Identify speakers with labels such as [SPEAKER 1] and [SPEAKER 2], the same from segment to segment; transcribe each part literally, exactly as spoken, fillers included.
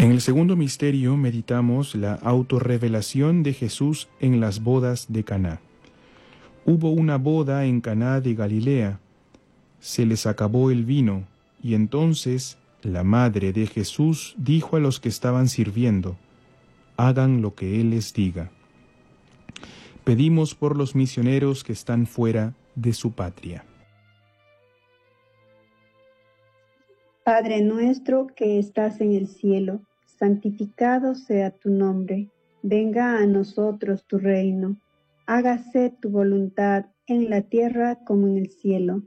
[SPEAKER 1] En el segundo misterio meditamos la autorrevelación de Jesús en las bodas de Caná. Hubo una boda en Caná de Galilea. Se les acabó el vino, y entonces la madre de Jesús dijo a los que estaban sirviendo: hagan lo que Él les diga. Pedimos por los misioneros que están fuera de su patria.
[SPEAKER 2] Padre nuestro que estás en el cielo, santificado sea tu nombre. Venga a nosotros tu reino. Hágase tu voluntad en la tierra como en el cielo.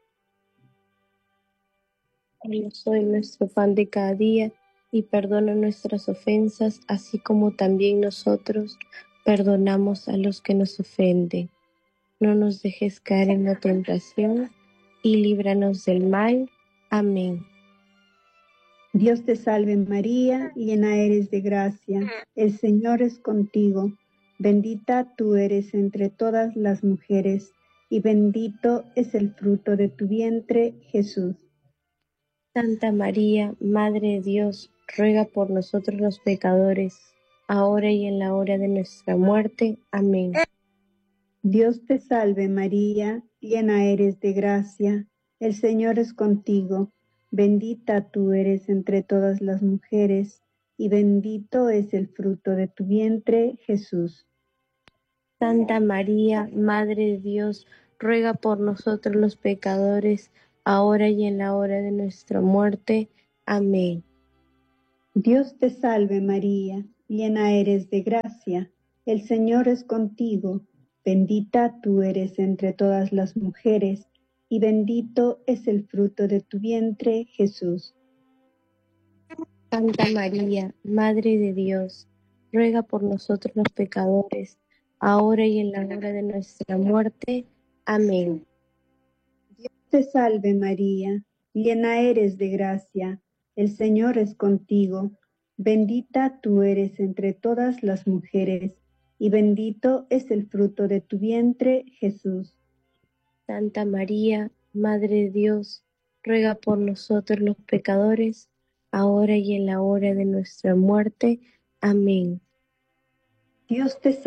[SPEAKER 3] Danos hoy nuestro pan de cada día, y perdona nuestras ofensas, así como también nosotros perdonamos a los que nos ofenden. No nos dejes caer en la tentación, y líbranos del mal. Amén.
[SPEAKER 2] Dios te salve María, llena eres de gracia, el Señor es contigo. Bendita tú eres entre todas las mujeres, y bendito es el fruto de tu vientre, Jesús.
[SPEAKER 3] Santa María, Madre de Dios, ruega por nosotros los pecadores, ahora y en la hora de nuestra muerte. Amén.
[SPEAKER 2] Dios te salve María, llena eres de gracia, el Señor es contigo. Bendita tú eres entre todas las mujeres, y bendito es el fruto de tu vientre, Jesús.
[SPEAKER 3] Santa María, Madre de Dios, ruega por nosotros los pecadores, ahora y en la hora de nuestra muerte. Amén.
[SPEAKER 2] Dios te salve María, llena eres de gracia, el Señor es contigo. Bendita tú eres entre todas las mujeres, y bendito es el fruto de tu vientre, Jesús.
[SPEAKER 3] Santa María, Madre de Dios, ruega por nosotros los pecadores, ahora y en la hora de nuestra muerte. Amén.
[SPEAKER 2] Dios te salve María, llena eres de gracia, el Señor es contigo. Bendita tú eres entre todas las mujeres, y bendito es el fruto de tu vientre, Jesús.
[SPEAKER 3] Santa María, Madre de Dios, ruega por nosotros los pecadores, ahora y en la hora de nuestra muerte. Amén.
[SPEAKER 2] Dios te